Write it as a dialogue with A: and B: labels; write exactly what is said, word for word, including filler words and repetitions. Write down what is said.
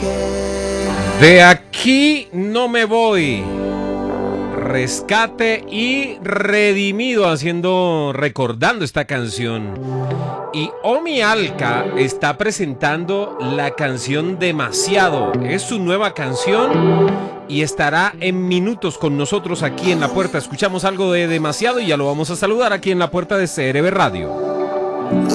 A: De aquí no me voy. Rescate y Redimido haciendo, recordando esta canción. Y Omi Alca está presentando la canción Demasiado. Es su nueva canción y estará en minutos con nosotros aquí en La Puerta. Escuchamos algo de Demasiado y ya lo vamos a saludar aquí en La Puerta de C R B Radio.